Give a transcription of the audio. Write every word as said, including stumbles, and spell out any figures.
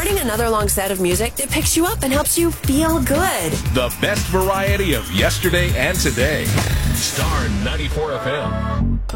Starting another long set of music that picks you up and helps you feel good. The best variety of yesterday and today. Star ninety-four F M.